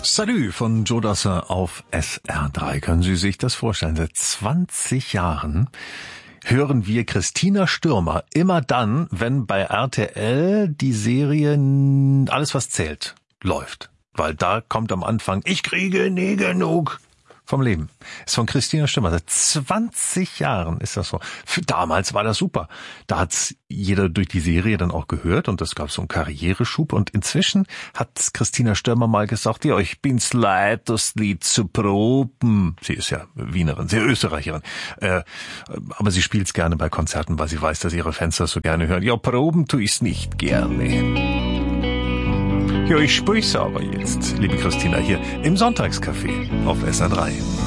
Salut von Joe Dassin auf SR3. Können Sie sich das vorstellen? Seit 20 Jahren hören wir Christina Stürmer immer dann, wenn bei RTL die Serie Alles, was zählt, läuft. Weil da kommt am Anfang, ich kriege nie genug vom Leben. Ist von Christina Stürmer. Seit 20 Jahren ist das so. Für damals war das super. Da hat's jeder durch die Serie dann auch gehört und es gab so einen Karriereschub. Und inzwischen hat Christina Stürmer mal gesagt, ja, ich bin's leid, das Lied zu proben. Sie ist ja Wienerin, sie ist Österreicherin. Aber sie spielt's gerne bei Konzerten, weil sie weiß, dass ihre Fans das so gerne hören. Ja, proben tu ich's nicht gerne. Ja, ich spiel's aber jetzt, liebe Christina, hier im Sonntagscafé auf SR3.